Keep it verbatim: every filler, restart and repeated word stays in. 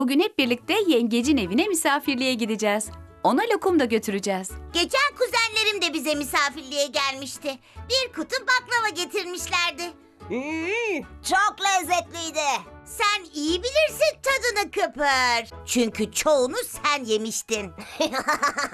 Bugün hep birlikte yengecin evine misafirliğe gideceğiz. Ona lokum da götüreceğiz. Geçen kuzenlerim de bize misafirliğe gelmişti. Bir kutu baklava getirmişlerdi. Hmm, çok lezzetliydi. Sen iyi bilirsin tadını Kıpır. Çünkü çoğunu sen yemiştin.